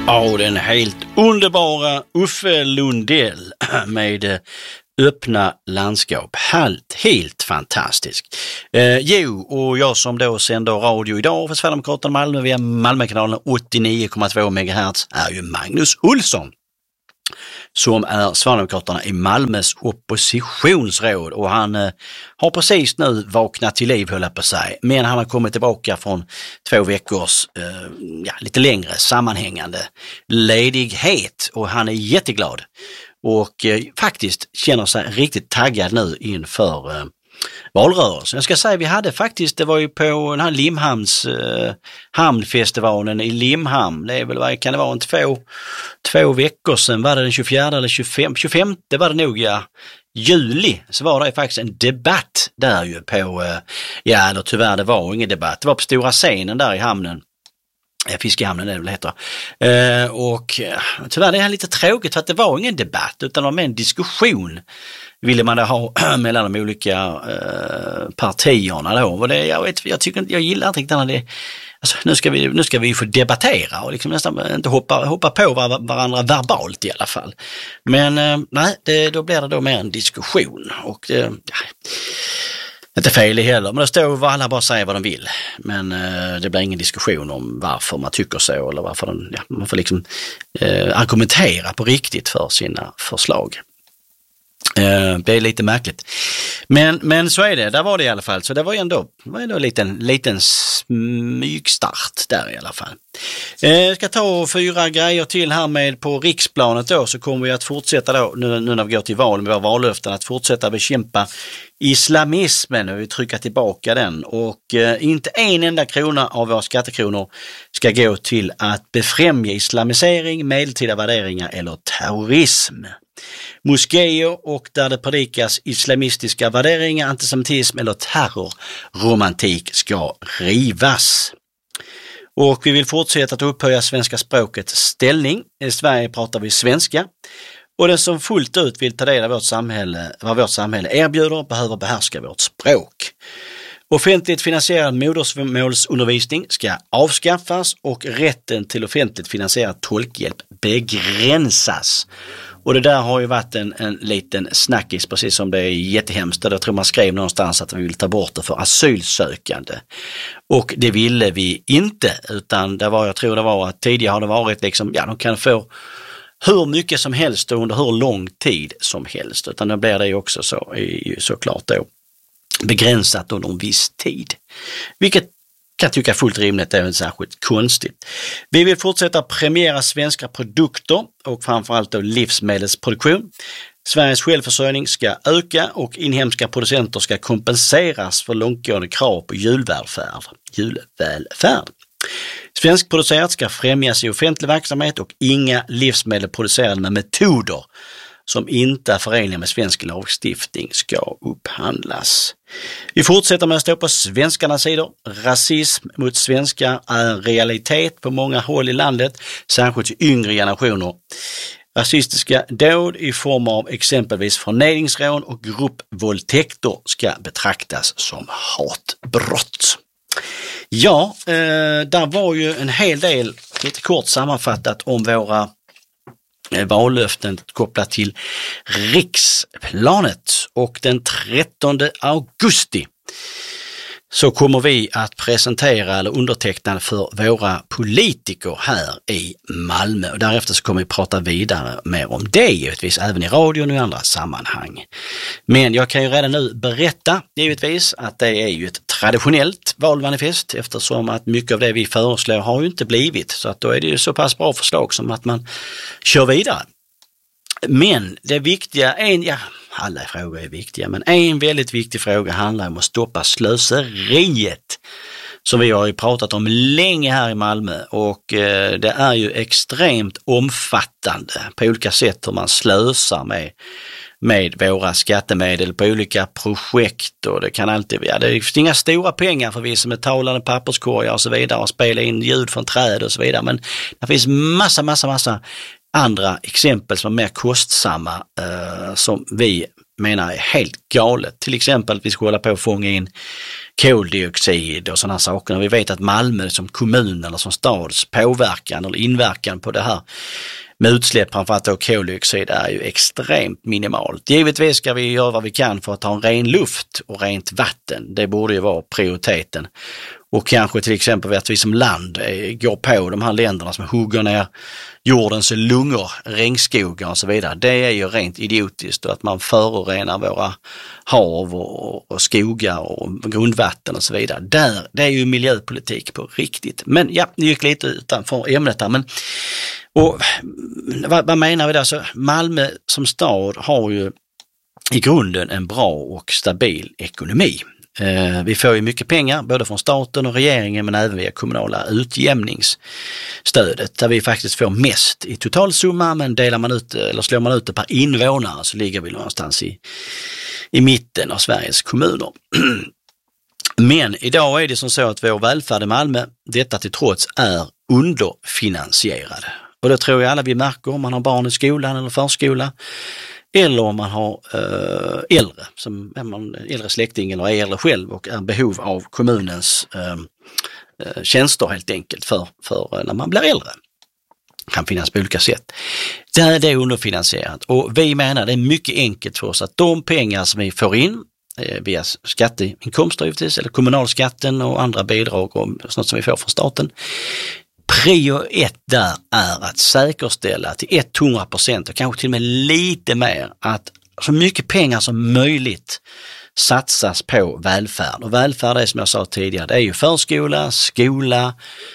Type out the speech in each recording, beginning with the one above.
Ja, den helt underbara Uffe Lundell med öppna landskap. Helt fantastisk. Och jag som då sänder radio idag för Sverigedemokraterna Malmö via Malmökanalen 89,2 MHz är ju Magnus Olsson, som är Sverigedemokraterna i Malmös oppositionsråd, och han har precis nu vaknat till liv, höll jag på sig. Men han har kommit tillbaka från 2 veckors lite längre sammanhängande ledighet, och han är jätteglad och faktiskt känner sig riktigt taggad nu inför valrörelsen. Jag ska säga, vi hade faktiskt, det var ju på den här Limhamns hamnfestivalen i Limhamn, det är väl, vad kan det vara, två veckor sedan, var det den 24 eller 25 var det nog, juli, så var det faktiskt en debatt där ju på, eller tyvärr det var ingen debatt, det var på stora scenen där i hamnen. Fiskehamnen är det väl heter. Och tyvärr det är lite tråkigt för att det var ingen debatt utan det var en diskussion ville man ha mellan de olika partierna då. Och det, jag gillar inte riktigt när det, alltså, nu ska vi få debattera och liksom nästan inte hoppa på varandra verbalt i alla fall. Men nej, då blir det då mer en diskussion, och det, inte fel heller, men det står vad alla bara säger vad de vill. Men det blir ingen diskussion om varför man tycker så, eller varför man får liksom argumentera på riktigt för sina förslag. Det är lite märkligt. Men så är det, där var det i alla fall. Så det var ändå en liten smygstart där i alla fall. Jag ska ta 4 grejer till här med på riksplanet då, så kommer vi att fortsätta då, nu när vi går till val med våra vallöften, att fortsätta bekämpa islamismen och vi trycker tillbaka den, och inte en enda krona av våra skattekronor ska gå till att befrämja islamisering, medeltida värderingar eller terrorism. Moskéer och där det predikas islamistiska värderingar, antisemitism eller terrorromantik ska rivas. Och vi vill fortsätta att upphöja svenska språkets ställning. I Sverige pratar vi svenska. Och den som fullt ut vill ta del av vad vårt samhälle erbjuder behöver behärska vårt språk. Offentligt finansierad modersmålsundervisning ska avskaffas och rätten till offentligt finansierad tolkhjälp begränsas. Och det där har ju varit en liten snackis, precis som det är jättehemskt. Jag tror man skrev någonstans att vi vill ta bort det för asylsökande. Och det ville vi inte, utan jag tror det var att tidigare har det varit liksom, de kan få hur mycket som helst och under hur lång tid som helst. Utan då blir det ju också såklart då begränsat under en viss tid. Vilket kan tycka fullt rimligt, är inte särskilt konstigt. Vi vill fortsätta premiera svenska produkter och framförallt då livsmedelsproduktion. Sveriges självförsörjning ska öka och inhemska producenter ska kompenseras för långtgående krav på julvälfärd. Svenskproducerat ska främjas i offentlig verksamhet och inga livsmedel producerade med metoder som inte är förenliga med svensk lagstiftning ska upphandlas. Vi fortsätter med att stå på svenskarnas sidor. Rasism mot svenskar är en realitet på många håll i landet, särskilt i yngre generationer. Rasistiska dåd i form av exempelvis förnedringsrån och gruppvåldtäkter ska betraktas som hatbrott. Ja, där var ju en hel del, lite kort sammanfattat, om våra vallöften kopplat till riksplanet, och den 13 augusti så kommer vi att presentera eller underteckna för våra politiker här i Malmö, och därefter så kommer vi prata vidare mer om det givetvis även i radion och i andra sammanhang. Men jag kan ju redan nu berätta givetvis att det är ju ett traditionellt valmanifest, eftersom att mycket av det vi föreslår har ju inte blivit, så att då är det ju så pass bra förslag som att man kör vidare. Men det viktiga, alla frågor är viktiga, men en väldigt viktig fråga handlar om att stoppa slöseriet, som vi har ju pratat om länge här i Malmö, och det är ju extremt omfattande på olika sätt hur man slösar med våra skattemedel på olika projekt, och det kan alltid det är inga stora pengar för vi som är talande papperskorgar och så vidare och spela in ljud från träd och så vidare, men det finns massa andra exempel som är mer kostsamma som vi menar är helt galet. Till exempel att vi ska hålla på att fånga in koldioxid och sådana saker. Och vi vet att Malmö som kommun eller som stads påverkan eller inverkan på det här med utsläpp, framförallt av koldioxid, är ju extremt minimalt. Givetvis ska vi göra vad vi kan för att ha en ren luft och rent vatten. Det borde ju vara prioriteten. Och kanske till exempel att vi som land går på de här länderna som hugger ner jordens lungor, regnskogar och så vidare. Det är ju rent idiotiskt, och att man förorenar våra hav och skogar och grundvatten och så vidare. Det är ju miljöpolitik på riktigt. Men ja, det gick lite utanför ämnet här. Och vad menar vi där? Så Malmö som stad har ju i grunden en bra och stabil ekonomi. Vi får ju mycket pengar både från staten och regeringen, men även via kommunala utjämningsstödet, där vi faktiskt får mest i totalsumma, men delar man ut eller slår man ut det per invånare så ligger vi någonstans i mitten av Sveriges kommuner. Men idag är det som så att vår välfärd i Malmö, detta till trots, är underfinansierad. Och det tror jag alla vi märker om man har barn i skolan eller förskola, eller om man har äldre, som är man äldre släkting eller är äldre själv och är behov av kommunens tjänster helt enkelt för när man blir äldre. Kan finnas på olika sätt. Där är underfinansierat, och vi menar det är mycket enkelt för oss att de pengar som vi får in via skatteinkomster eller kommunalskatten och andra bidrag och sånt som vi får från staten, prio 1 där är att säkerställa till 100% och kanske till och med lite mer att så mycket pengar som möjligt satsas på välfärd. Och välfärd är, som jag sa tidigare, det är ju förskola, skola,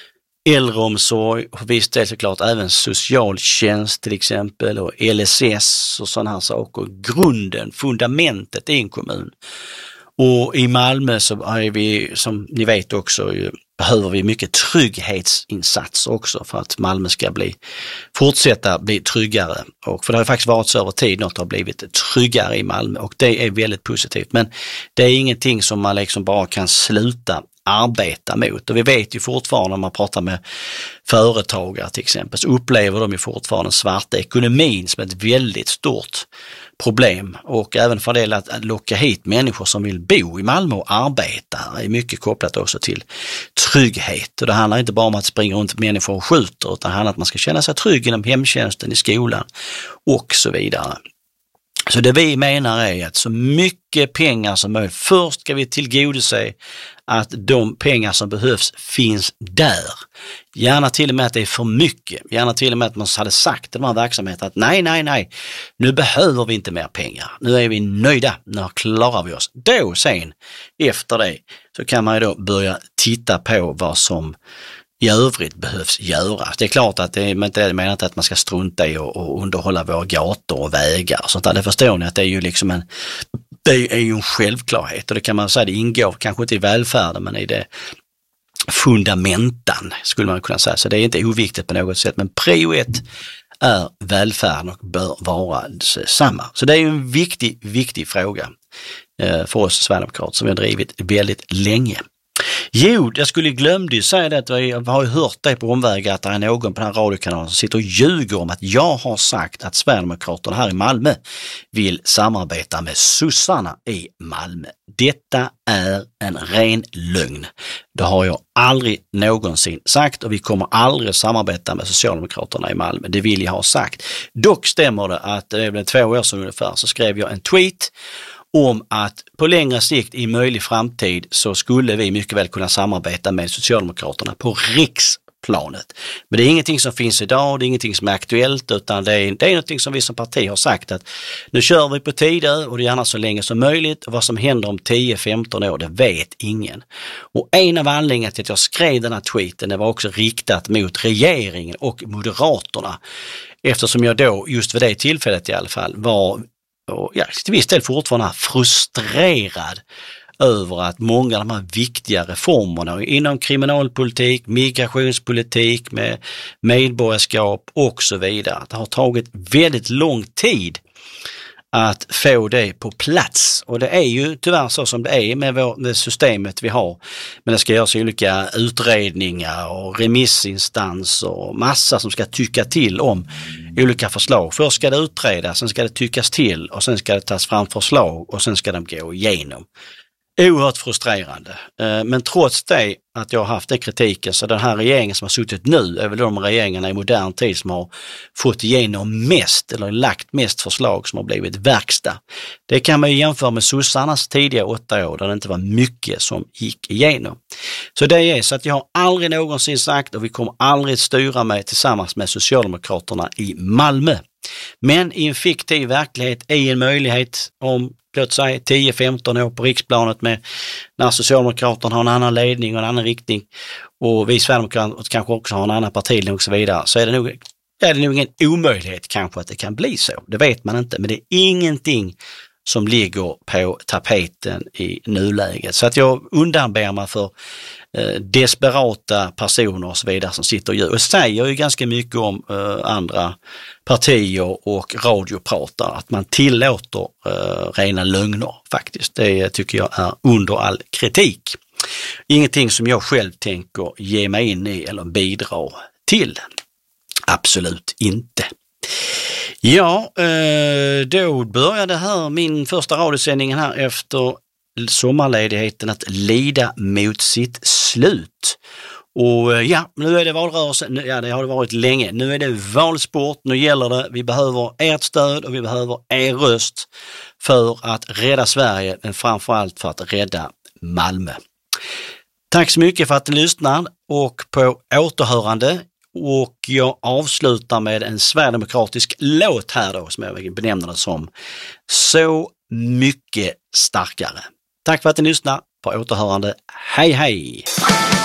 äldreomsorg och viss del såklart även socialtjänst till exempel och LSS och sådana här saker. Grunden, fundamentet i en kommun. Och i Malmö så är vi, som ni vet också, behöver vi mycket trygghetsinsatser också för att Malmö ska fortsätta bli tryggare. Och för det har faktiskt varit så över tid, något har blivit tryggare i Malmö, och det är väldigt positivt. Men det är ingenting som man liksom bara kan sluta arbeta mot. Och vi vet ju fortfarande, när man pratar med företagare till exempel, så upplever de ju fortfarande den svarta ekonomin som ett väldigt stort problem, och även för det att locka hit människor som vill bo i Malmö och arbeta är mycket kopplat också till trygghet. Och det handlar inte bara om att springa runt människor och skjuter, utan det handlar om att man ska känna sig trygg inom hemtjänsten, i skolan och så vidare. Så det vi menar är att så mycket pengar som möjligt, först ska vi tillgodose att de pengar som behövs finns där. Gärna till och med att det är för mycket. Gärna till och med att man hade sagt till de här verksamheterna att nej, nu behöver vi inte mer pengar. Nu är vi nöjda, nu klarar vi oss. Då sen, efter det, så kan man ju då börja titta på vad som i övrigt behövs göras. Det är klart att det menar inte att man ska strunta i och underhålla våra gator och vägar och sånt där. Det förstår ni att det är ju liksom det är ju en självklarhet, och det kan man säga, det ingår kanske inte i välfärden men i det fundamentan skulle man kunna säga. Så det är inte oviktigt på något sätt, men prio 1 är välfärden och bör vara samma. Så det är ju en viktig fråga för oss sverigedemokrater som vi har drivit väldigt länge. Jo, jag skulle glömde säga det, att jag har hört det på omvägar att det är någon på den här radiokanalen som sitter och ljuger om att jag har sagt att Sverigedemokraterna här i Malmö vill samarbeta med sossarna i Malmö. Detta är en ren lögn. Det har jag aldrig någonsin sagt, och vi kommer aldrig samarbeta med Socialdemokraterna i Malmö. Det vill jag ha sagt. Dock stämmer det att det är 2 år sedan ungefär så skrev jag en tweet om att på längre sikt i möjlig framtid så skulle vi mycket väl kunna samarbeta med Socialdemokraterna på riksplanet. Men det är ingenting som finns idag, det är ingenting som är aktuellt, utan det är någonting som vi som parti har sagt att nu kör vi på tider och det är gärna så länge som möjligt, och vad som händer om 10-15 år det vet ingen. Och en av anledningarna till att jag skrev den här tweeten, det var också riktat mot regeringen och Moderaterna, eftersom jag då just vid det tillfället i alla fall var och till viss del fortfarande frustrerad över att många av de här viktiga reformerna inom kriminalpolitik, migrationspolitik, med medborgarskap och så vidare, det har tagit väldigt lång tid att få det på plats. Och det är ju tyvärr så som det är med det systemet vi har. Men det ska göras olika utredningar och remissinstanser och massa som ska tycka till om olika förslag. Först ska det utredas, sen ska det tyckas till och sen ska det tas fram förslag och sen ska de gå igenom. Oerhört frustrerande. Men trots det att jag har haft den kritiken, så den här regeringen som har suttit nu är väl de regeringarna i modern tid som har fått igenom mest eller lagt mest förslag som har blivit verkstad. Det kan man ju jämföra med sossarnas tidiga 8 år där det inte var mycket som gick igenom. Så det är så att jag har aldrig någonsin sagt och vi kommer aldrig styra med tillsammans med Socialdemokraterna i Malmö. Men i en fiktiv verklighet är en möjlighet om låt säga 10-15 år på riksplanet med när Socialdemokraterna har en annan ledning och en annan riktning och vi Sverigedemokrater kanske också har en annan partiledning och så vidare, så är det nog en omöjlighet kanske att det kan bli så. Det vet man inte, men det är ingenting som ligger på tapeten i nuläget. Så att jag undanber mig för desperata personer och så vidare som sitter och säger ju ganska mycket om andra partier och radiopratar, att man tillåter rena lögner faktiskt. Det tycker jag är under all kritik. Ingenting som jag själv tänker ge mig in i eller bidra till. Absolut inte. Ja, då började här min första radiosändning här efter sommarledigheten att lida mot sitt slut. Och ja, nu är det valrörelse. Ja, det har det varit länge. Nu är det valsport. Nu gäller det. Vi behöver ert stöd och vi behöver er röst för att rädda Sverige, men framförallt för att rädda Malmö. Tack så mycket för att ni lyssnar och på återhörande. Och jag avslutar med en sverigedemokratisk låt här då som jag benämner det som Så mycket starkare. Tack för att ni lyssnar, på återhörande. Hej hej!